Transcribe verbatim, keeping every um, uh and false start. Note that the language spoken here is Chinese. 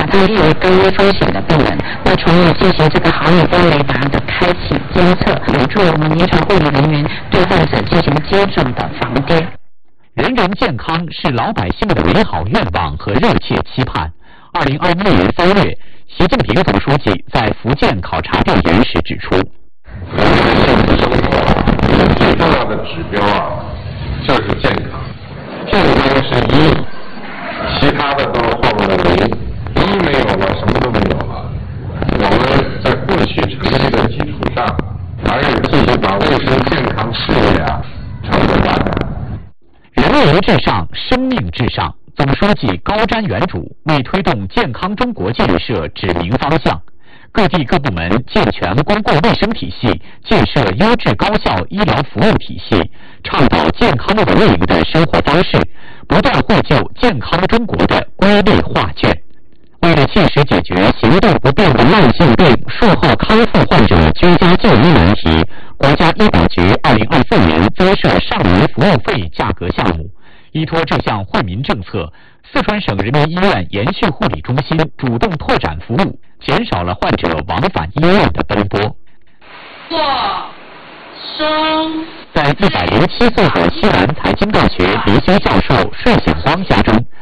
当属于高危风险的病人，那从而进行这个毫米波雷达的开启监测，有助于我们临床护理人员对患者进行接种的防跌。 人人健康是老百姓的美好愿望和热切期盼。二零二一年三月，习近平总书记在福建考察调研时指出， 人们的幸福生活最重要的指标啊，就是健康。健康是一，其他的都后面的零。一没有了，什么都没有了。我们在过去成绩的基础上，还是继续把卫生健康事业啊长久发展。 人为至上，生命至上。总书记高瞻远瞩，为推动健康中国建设指明方向。各地各部门健全公共卫生体系，建设优质高效医疗服务体系，倡导健康文明的生活方式，不断绘就健康中国的瑰丽画卷。为了切实解决行动不便的慢性病术后康复患者居家就医难题，国家医保局二零二四年增设上门服务费价格项目。依托这项惠民政策，四川省人民医院延续护理中心主动拓展服务，减少了患者往返医院的奔波。 做生在一百零七岁的西南财经大学离休教授盛显光家中，